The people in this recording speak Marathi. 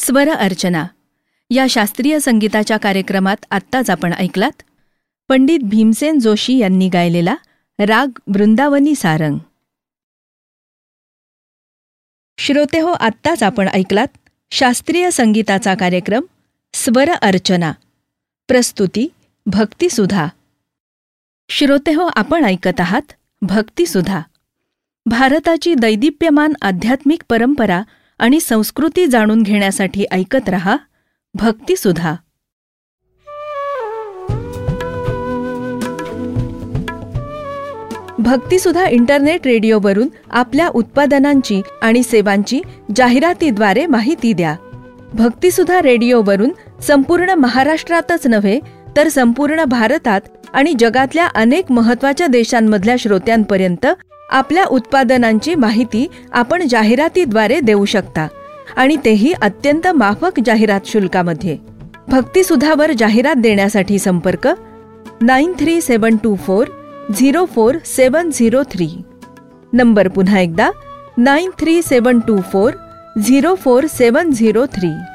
स्वर अर्चना या शास्त्रीय संगीताच्या कार्यक्रमात आत्ताच आपण ऐकलात पंडित भीमसेन जोशी यांनी गायलेला राग वृंदावनी सारंग. श्रोतेहो, आत्ताच आपण ऐकलात शास्त्रीय संगीताचा कार्यक्रम स्वर अर्चना. प्रस्तुती भक्तिसुधा. श्रोतेहो, आपण ऐकत आहात भक्तिसुधा. भारताची दैदिप्यमान आध्यात्मिक परंपरा आणि संस्कृती जाणून घेण्यासाठी ऐकत रहा भक्तिसुधा. भक्तिसुधा इंटरनेट रेडिओवरून आपल्या उत्पादनांची आणि सेवांची जाहिरातीद्वारे माहिती द्या. भक्तिसुधा रेडिओवरून संपूर्ण महाराष्ट्रातच नव्हे तर संपूर्ण भारतात आणि जगातल्या अनेक महत्त्वाच्या देशांमधल्या श्रोत्यांपर्यंत आपल्या उत्पादनांची माहिती आपण जाहिरातीद्वारे देऊ शकता आणि तेही अत्यंत माफक जाहिरात शुल्कामध्ये. भक्तिसुधावर जाहिरात देण्यासाठी संपर्क 9372404703. नंबर पुन्हा एकदा 9372404703.